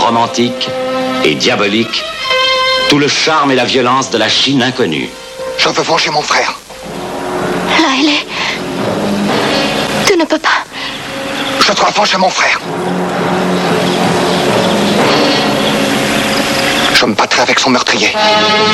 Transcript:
romantique et diabolique, tout le charme et la violence de la Chine inconnue. Je veux venger mon frère. Riley, tu ne peux pas. Je dois venger mon frère. Je me battrai avec son meurtrier.